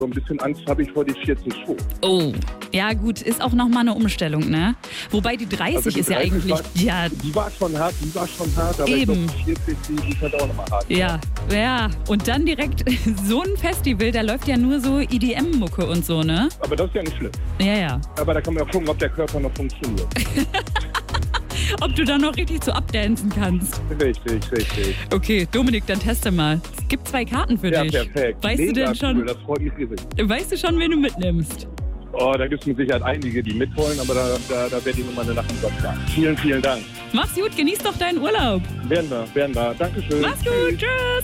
So ein bisschen Angst habe ich vor die 40 schon. Oh, ja gut, ist auch nochmal eine Umstellung, ne? Wobei die 30 Also die ist ja 30 eigentlich, war, Die war schon hart, aber Eben. ich glaube, die 40, die ist halt auch nochmal hart. Ja. Und dann direkt so ein Festival, da läuft ja nur so EDM-Mucke und so, ne? Aber das ist ja nicht schlimm. Ja. Aber da kann man ja gucken, ob der Körper noch funktioniert. Ob du da noch richtig so abdancen kannst. Richtig. Okay, Dominik, dann teste mal. Es gibt 2 Karten für dich. Ja, perfekt. Weißt du denn schon, cool, das freut mich riesig. weißt du schon, wen du mitnimmst? Oh, da gibt es mit Sicherheit einige, die mitwollen, aber da werde ich nochmal eine Nacht übertragen. Vielen Dank. Mach's gut, genieß doch deinen Urlaub. Werden wir. Dankeschön. Mach's gut, tschüss.